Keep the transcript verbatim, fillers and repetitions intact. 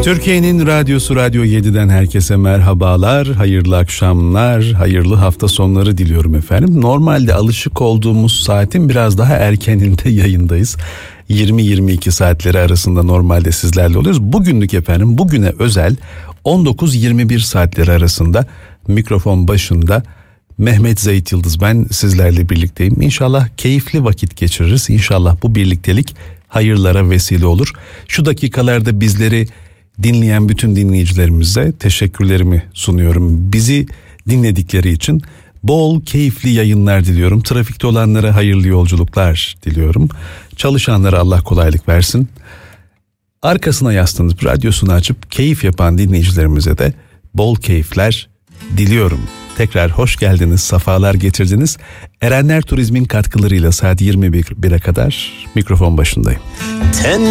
Türkiye'nin radyosu Radyo yedi'den herkese merhabalar, hayırlı akşamlar, hayırlı hafta sonları diliyorum efendim. Normalde alışık olduğumuz saatin biraz daha erkeninde yayındayız. yirmi yirmi iki saatleri arasında normalde sizlerle oluyoruz. Bugünlük efendim, bugüne özel on dokuz yirmi bir saatleri arasında mikrofon başında Mehmet Zahit Yıldız, ben sizlerle birlikteyim. İnşallah keyifli vakit geçiririz. İnşallah bu birliktelik hayırlara vesile olur. Şu dakikalarda bizleri dinleyen bütün dinleyicilerimize teşekkürlerimi sunuyorum. Bizi dinledikleri için bol keyifli yayınlar diliyorum. Trafikte olanlara hayırlı yolculuklar diliyorum. Çalışanlara Allah kolaylık versin. Arkasına yaslanıp radyosunu açıp keyif yapan dinleyicilerimize de bol keyifler diliyorum. Tekrar hoş geldiniz, safalar getirdiniz. Erenler Turizm'in katkılarıyla saat yirmi bire kadar mikrofon başındayım. Ten